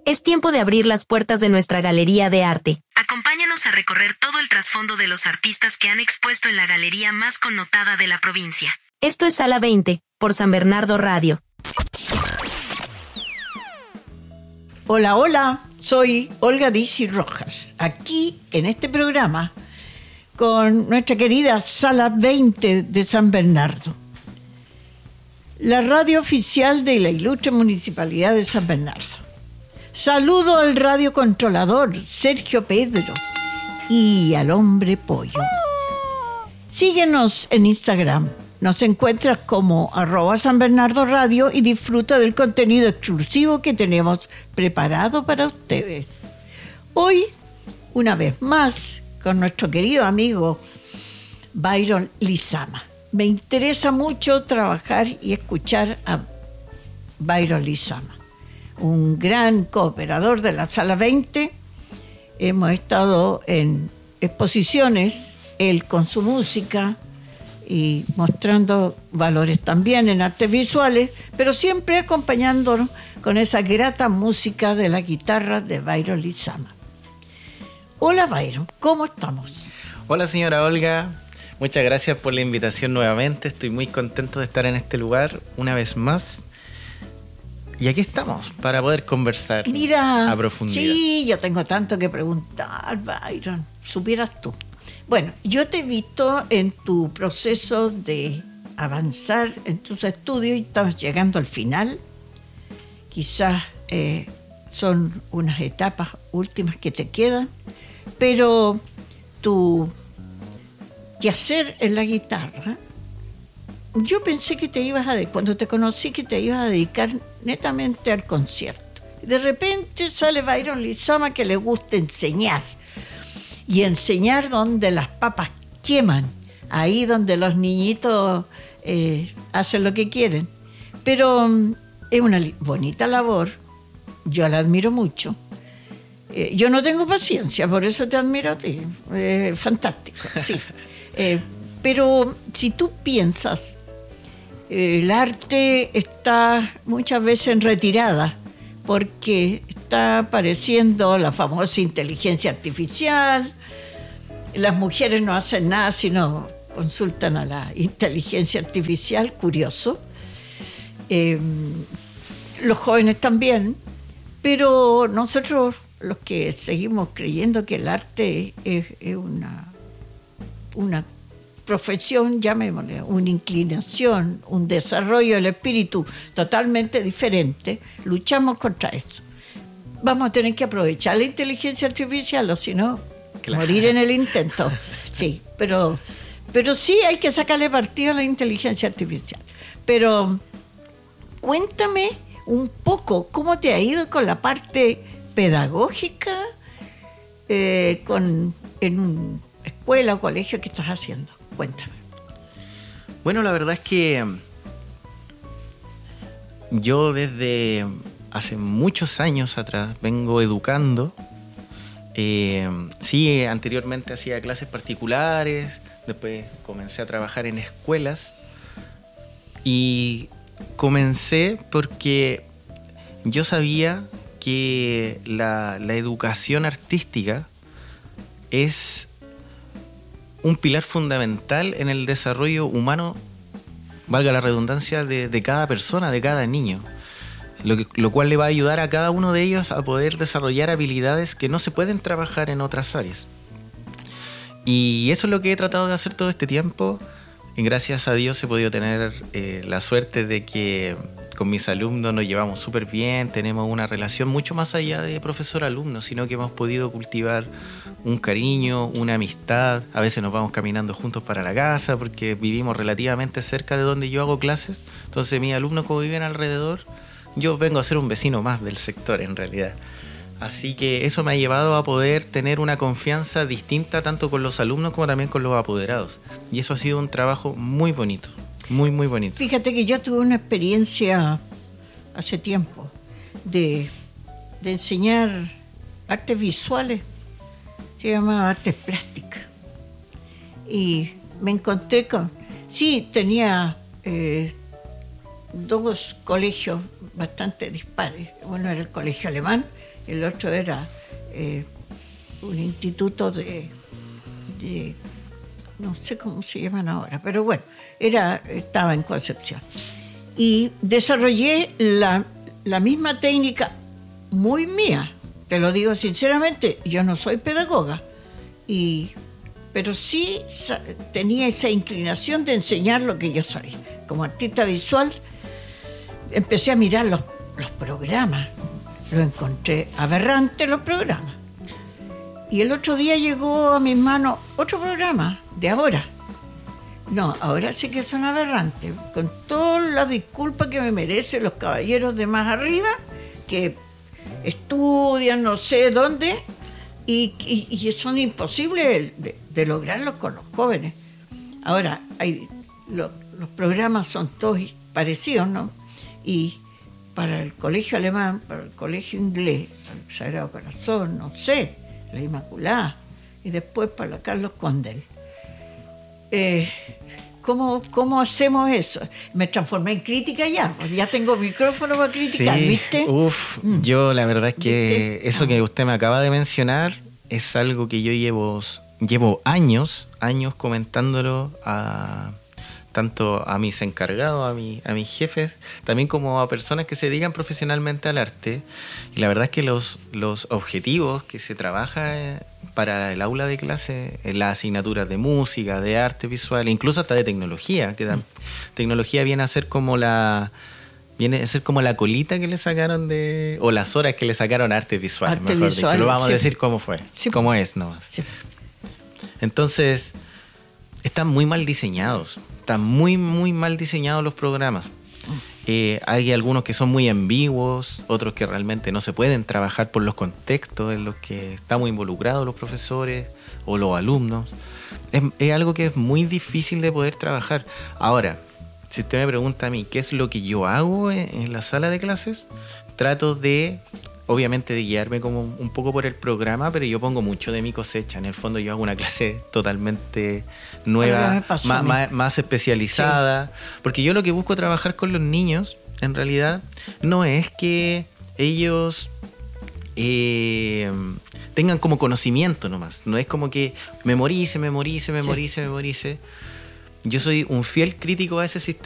Es tiempo de abrir las puertas de nuestra galería de arte. Acompáñanos a recorrer todo el trasfondo de los artistas que han expuesto en la galería más connotada de la provincia. Esto es Sala 20, por San Bernardo Radio. Hola, hola, soy Olga Dizzy Rojas, aquí en este programa con nuestra querida Sala 20 de San Bernardo, la radio oficial de la ilustre Municipalidad de San Bernardo. Saludo al radiocontrolador Sergio Pedro y al hombre pollo. Síguenos en Instagram. Nos encuentras como @SanBernardoRadio y disfruta del contenido exclusivo que tenemos preparado para ustedes. Hoy, una vez más, con nuestro querido amigo Byron Lizama. Me interesa mucho trabajar y escuchar a Byron Lizama, un gran cooperador de la Sala 20. Hemos estado en exposiciones, él con su música y mostrando valores también en artes visuales, pero siempre acompañándonos con esa grata música de la guitarra de Byron Lizama. Hola Byron, ¿cómo estamos? Hola señora Olga, muchas gracias por la invitación nuevamente. Estoy muy contento de estar en este lugar una vez más. Y aquí estamos para poder conversar a profundidad. Sí, yo tengo tanto que preguntar, Byron. Supieras tú. Bueno, yo te he visto en tu proceso de avanzar en tus estudios y estás llegando al final. Quizás son unas etapas últimas que te quedan, pero tu quehacer en la guitarra, yo pensé que cuando te conocí, que te ibas a dedicar netamente al concierto. De repente sale Byron Lizama, que le gusta enseñar. Y enseñar donde las papas queman, ahí donde los niñitos hacen lo que quieren. Pero es una bonita labor, yo la admiro mucho. Yo no tengo paciencia, por eso te admiro a ti. Fantástico, sí. Pero si tú piensas, el arte está muchas veces en retirada porque está apareciendo la famosa inteligencia artificial. Las mujeres no hacen nada sino consultan a la inteligencia artificial, curioso. Los jóvenes también, pero nosotros los que seguimos creyendo que el arte es una profesión, llamémosle, una inclinación, un desarrollo del espíritu totalmente diferente, luchamos contra eso. Vamos a tener que aprovechar la inteligencia artificial, o si no, claro, morir en el intento. Sí, pero sí hay que sacarle partido a la inteligencia artificial. Pero cuéntame un poco cómo te ha ido con la parte pedagógica en una escuela o colegio que estás haciendo. Cuéntame. Bueno, la verdad es que yo desde hace muchos años atrás vengo educando. Sí, anteriormente hacía clases particulares, después comencé a trabajar en escuelas y comencé porque yo sabía que la educación artística es un pilar fundamental en el desarrollo humano, valga la redundancia, de cada persona, de cada niño. Lo cual le va a ayudar a cada uno de ellos a poder desarrollar habilidades que no se pueden trabajar en otras áreas. Y eso es lo que he tratado de hacer todo este tiempo. Y gracias a Dios he podido tener la suerte de que con mis alumnos nos llevamos súper bien, tenemos una relación mucho más allá de profesor-alumno, sino que hemos podido cultivar un cariño, una amistad. A veces nos vamos caminando juntos para la casa porque vivimos relativamente cerca de donde yo hago clases. Entonces mis alumnos, como viven alrededor, yo vengo a ser un vecino más del sector en realidad. Así que eso me ha llevado a poder tener una confianza distinta tanto con los alumnos como también con los apoderados. Y eso ha sido un trabajo muy bonito, muy, muy bonito. Fíjate que yo tuve una experiencia hace tiempo de enseñar artes visuales, se llama artes plásticas. Y me encontré con... Sí, tenía 2 colegios bastante dispares. Uno era el colegio alemán, el otro era un instituto de no sé cómo se llaman ahora, pero bueno, estaba en Concepción. Y desarrollé la misma técnica muy mía, te lo digo sinceramente, yo no soy pedagoga, pero sí tenía esa inclinación de enseñar lo que yo sabía. Como artista visual empecé a mirar los programas, lo encontré aberrante los programas. Y el otro día llegó a mis manos otro programa de ahora. No, ahora sí que son aberrantes, con todas las disculpas que me merecen los caballeros de más arriba, que estudian no sé dónde, y son imposibles de lograrlos con los jóvenes. Ahora, los programas son todos parecidos, ¿no? Y para el colegio alemán, para el colegio inglés, para el Sagrado Corazón, no sé, la Inmaculada, y después para la Carlos Condel. ¿Cómo hacemos eso? Me transformé en crítica ya tengo micrófono para criticar, sí, ¿viste? Yo la verdad es que ¿viste? Eso que usted me acaba de mencionar es algo que yo llevo años comentándolo tanto a mis encargados, a mis jefes, también como a personas que se dedican profesionalmente al arte. Y la verdad es que los objetivos que se trabaja para el aula de clase, en las asignaturas de música, de arte visual, incluso hasta de tecnología, tecnología viene a ser como la colita que le sacaron o las horas que le sacaron a artes visuales, mejor dicho. Lo vamos a decir cómo fue, cómo es nomás. Sí. Entonces, están muy mal diseñados. Están muy, muy mal diseñados los programas. Hay algunos que son muy ambiguos, otros que realmente no se pueden trabajar por los contextos en los que estamos involucrados los profesores o los alumnos. Es algo que es muy difícil de poder trabajar. Ahora, si usted me pregunta a mí qué es lo que yo hago en la sala de clases, trato obviamente de guiarme como un poco por el programa, pero yo pongo mucho de mi cosecha. En el fondo yo hago una clase totalmente nueva, más especializada, sí. Porque yo lo que busco trabajar con los niños, en realidad, no es que ellos tengan como conocimiento nomás, no es como que memorice. Yo soy un fiel crítico a ese sistema.